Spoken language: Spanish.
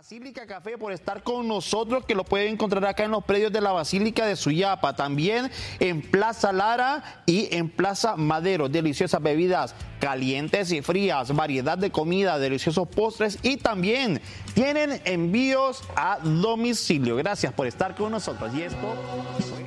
Basílica Café por estar con nosotros, que lo pueden encontrar acá en los predios de la Basílica de Suyapa, también en Plaza Lara y en Plaza Madero. Deliciosas bebidas calientes y frías, variedad de comida, deliciosos postres y también tienen envíos a domicilio. Gracias por estar con nosotros. Y esto...